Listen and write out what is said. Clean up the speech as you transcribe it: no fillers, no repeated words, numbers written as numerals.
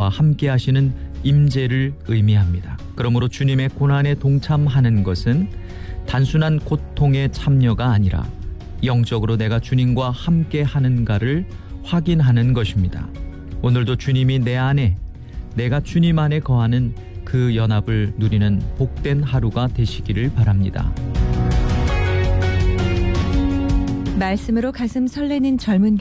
함께 하시는 임재를 의미합니다. 그러므로 주님의 고난에 동참하는 것은 단순한 고통의 참여가 아니라 영적으로 내가 주님과 함께 하는가를 확인하는 것입니다. 오늘도 주님이 내 안에, 내가 주님 안에 거하는 그 연합을 누리는 복된 하루가 되시기를 바랍니다. 말씀으로 가슴 설레는 젊은